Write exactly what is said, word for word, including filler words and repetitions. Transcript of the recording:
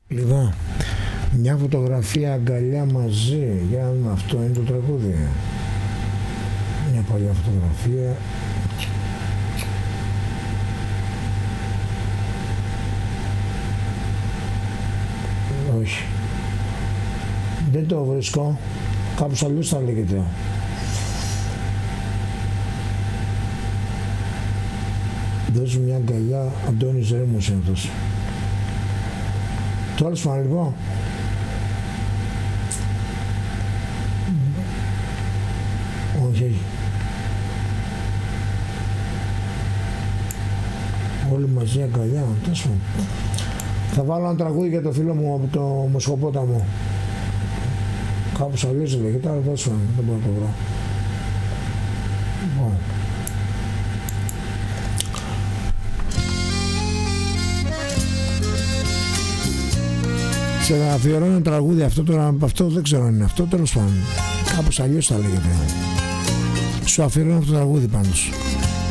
Λοιπόν, μια φωτογραφία αγκαλιά μαζί. Για να δούμε, αυτό είναι το τραγούδι. Μια παλιά φωτογραφία. Όχι. Δεν το βρίσκω. Κάπως αλλιώς θα λέγεται. Δώσ' μια αγκαλιά, Αντώνης Ρέμος είναι αυτός. Τέλος πάντων, λοιπόν. Όχι, όχι. Όλοι μαζί αγκαλιά, τέλος πάντων. Θα βάλω ένα τραγούδι για το φίλο μου από το Μοσχοπόταμο. Κάπως αλλιώς λέγεται, αλλά τέλος πάντων, δεν μπορώ να το βρω. Λοιπόν. Σε αφιερώνω τραγούδι αυτό τώρα, αυτό δεν ξέρω αν είναι αυτό, τέλος πάντων. Κάπως αλλιώς θα λέγεται. Σου αφιερώνω αυτό το τραγούδι πάντως.